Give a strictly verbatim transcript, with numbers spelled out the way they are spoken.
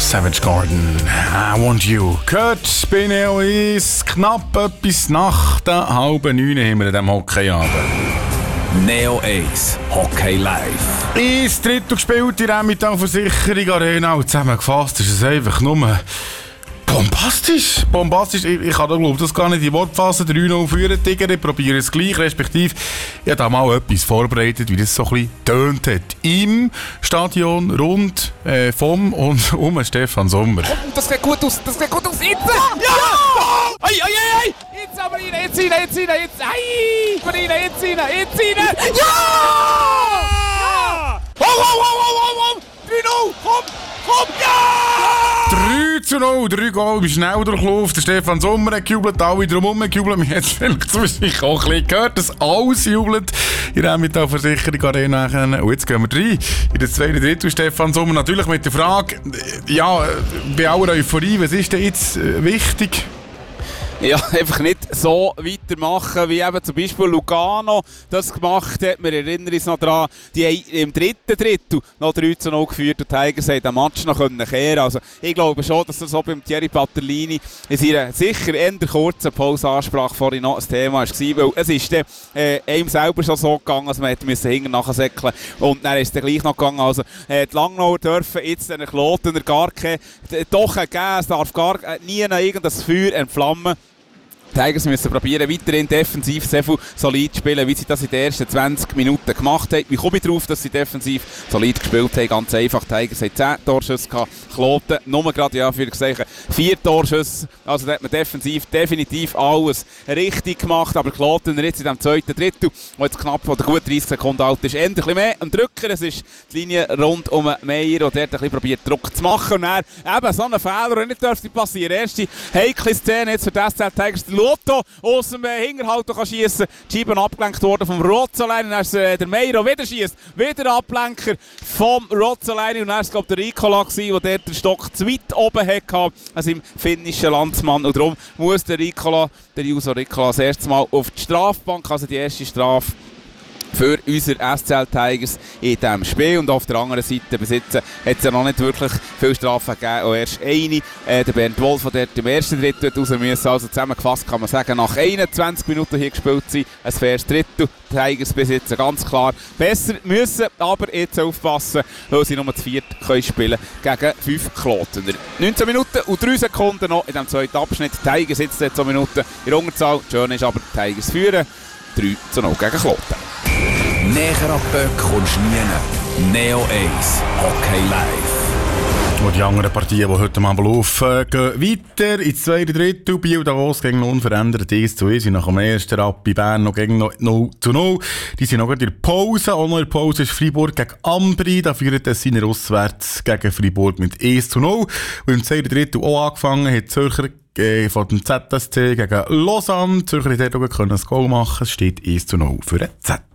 Savage Garden, I Want You. Gehört bei Neo eins, knapp etwas nach der halben neun haben wir in diesem Hockeyabend. Neo eins Hockey Live. Eins Drittel gespielt in der Emmental-Versicherung Arena und zusammengefasst ist es einfach nur bombastisch. Bombastisch. Ich, ich kann da glaube das gar nicht in Wort fassen. drei null führen Tiger. Ich probiere es gleich, respektive ich habe da mal etwas vorbereitet, wie das so ein bisschen tönt hat. Im Stadion rund äh, vom und um Stefan Sommer. Oh, das sieht gut aus, das sieht gut aus. Jetzt! Ja! ja! Ei, ei, ei, ei! Jetzt aber rein, jetzt rein, jetzt rein, jetzt ei! Rein, jetzt rein, jetzt rein! Ja! Ja! Wow, wow, wow, wow, wow! drei null! Komm! Komm! Ja! drei zu null, drei Goal im Schnelldurchlauf. Der Stefan Sommer hat gejubelt, alle drumherum gejubelt. Wir haben es vielleicht zwischendurch auch ein bisschen gehört, dass alles jubelt in der Emmental-Versicherung Arena. Und jetzt gehen wir rein in den zweiten Drittel. Stefan Sommer natürlich mit der Frage, ja, bei aller Euphorie, was ist denn jetzt wichtig? Ja, einfach nicht so weitermachen, wie eben zum Beispiel Lugano das gemacht hat. Wir erinnern uns noch daran, die haben im dritten Drittel noch drei zu null geführt und die Tigers haben den Match noch kehren können. Also ich glaube schon, dass das auch beim Thierry Patterlini in seiner sicher eher kurzen Pauseansprache vorhin noch ein Thema war, weil es ist dann äh, einem selber schon so gegangen, dass man hinten hinten nachsäckeln und dann ist es dann gleich noch gegangen. Also äh, die Langnauer dürfen jetzt den Klotener gar keine doch geben, es darf gar äh, nie irgendein Feuer entflammen. Die Tigers müssen probieren, weiterhin defensiv sehr viel solid spielen, wie sie das in den ersten zwanzig Minuten gemacht haben. Wie komme ich darauf, dass sie defensiv solid gespielt haben? Ganz einfach, die Tigers haben zehn Torschüsse gehabt, Kloten nur gerade, ja, für gesagt, vier Torschüsse. Also da hat man defensiv definitiv alles richtig gemacht, aber Kloten jetzt in dem zweiten Drittel, wo jetzt knapp oder gut dreißig Sekunden alt ist, endlich ein bisschen mehr am Drücker. Es ist die Linie rund um Meier, und der hat ein bisschen probiert, Druck zu machen. Und dann eben so einen Fehler, der nicht dürfte passieren. Erste heikle Szene jetzt für die S C Tigers. Lotto aus dem äh, Hinterhalt kann schiessen. Die Scheibe abgelenkt worden vom Rozzolini. Und dann ist äh, der Meiro wieder schießt. Wieder Ablenker vom Rozzolini. Und dann war es, glaube ich, der Ricola, der der den Stock zu weit oben hatte. Also im finnischen Landsmann. Und darum muss der Ricola, der Juso Ricola, das erste Mal auf die Strafbank, also die erste Strafe für unsere S C L Tigers in diesem Spiel. Und auf der anderen Seite bis jetzt hat es ja noch nicht wirklich viele Strafen gegeben. Auch erst eine. Äh, der Bernd Wolf, der im ersten Drittel raus müssen. Also zusammengefasst kann man sagen, nach einundzwanzig Minuten hier gespielt sein, ein faires Drittel. Die Tigers bis jetzt ganz klar besser müssen, aber jetzt aufpassen, weil sie nur zu viert können spielen gegen fünf Klotener. neunzehn Minuten und drei Sekunden noch in dem zweiten Abschnitt. Die Tigers jetzt zwei Minuten in der Unterzahl. Schön ist aber, die Tigers führen drei zu null gegen Kloten. Näher an Böck kommst du nie. Neo eins Hockey Live. Und die anderen Partien, die heute mal laufen, gehen weiter ins zweite Drittel. Biel Davos gegen unverändert eins zu eins. Nach dem ersten Rappi Bern noch gegen null zu null. Die sind noch in der Pause. Auch noch in der Pause ist Freiburg gegen Ambri. Da führt es seine auswärts gegen Freiburg mit eins zu null. Und im zweiten Drittel auch angefangen hat Zürcher von dem Z S C gegen Lausanne. Zürcher hat dort ein Goal machen. Es steht eins zu null für den Z.